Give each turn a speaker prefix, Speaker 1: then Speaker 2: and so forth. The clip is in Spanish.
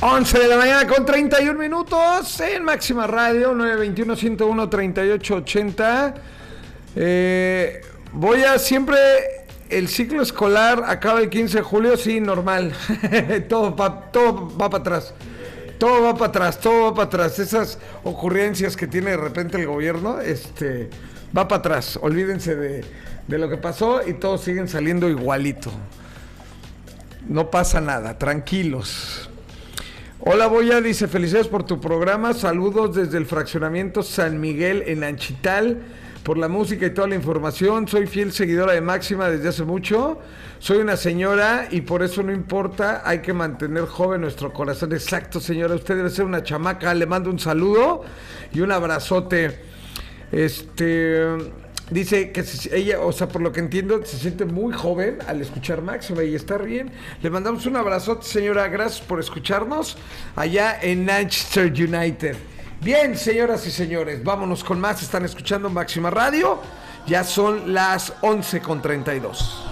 Speaker 1: 11 de la mañana con 31 minutos en Máxima Radio, 921-101-3880. Voy a siempre, el ciclo escolar acaba el 15 de julio, sí, normal. todo va para atrás. Todo va para atrás. Esas ocurrencias que tiene de repente el gobierno, va para atrás. Olvídense de lo que pasó y todos siguen saliendo igualito. No pasa nada, tranquilos. Hola Boya, dice, felicidades por tu programa, saludos desde el fraccionamiento San Miguel en Anchital, por la música y toda la información, soy fiel seguidora de Máxima desde hace mucho, soy una señora y por eso no importa, hay que mantener joven nuestro corazón. Exacto, señora, usted debe ser una chamaca, le mando un saludo y un abrazote. Dice que ella, o sea, por lo que entiendo, se siente muy joven al escuchar Máxima y está bien. Le mandamos un abrazote, señora. Gracias por escucharnos allá en Manchester United. Bien, señoras y señores, vámonos con más. Están escuchando Máxima Radio. Ya son las 11:32.